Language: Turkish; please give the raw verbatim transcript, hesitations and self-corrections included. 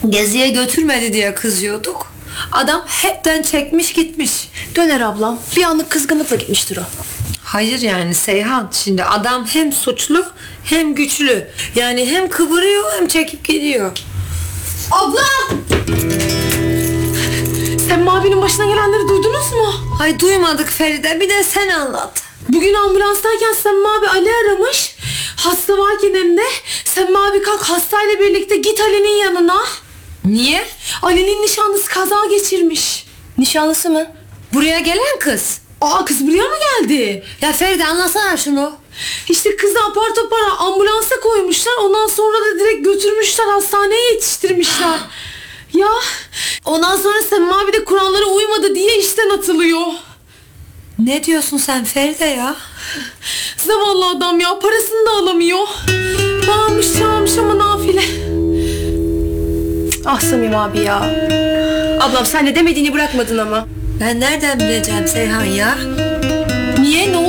Geziye götürmedi diye kızıyorduk. Adam hepten çekmiş gitmiş. Döner ablam. Bir anlık kızgınlıkla gitmiştir o. Hayır yani Seyhan, şimdi adam hem suçlu hem güçlü. Yani hem kıvırıyor hem çekip gidiyor. Abla! Sen abinin başına gelenleri duydunuz mu? Ay duymadık Feride, bir de sen anlat. Bugün ambulanstayken Semmi abi Ali aramış. Hasta varken hem de Semmi abi kalk hastayla birlikte git Ali'nin yanına. Niye? Ali'nin nişanlısı kaza geçirmiş. Nişanlısı mı? Buraya gelen kız. Aa, kız buraya mı geldi? Ya Feride anlatsana şunu. İşte kızı apar topar ambulansa koymuşlar. Ondan sonra da direkt götürmüşler, hastaneye yetiştirmişler. Ya ondan sonra Semmi abi de kurallara uymadı diye işten atılıyor. Ne diyorsun sen Feride ya? Zavallı adam ya, parasını da alamıyor. Bağırmış çağırmış ama nafile. Ah Samim abi ya. Ablam sen de demediğini bırakmadın ama. Ben nereden bileceğim Seyhan ya? Niye, ne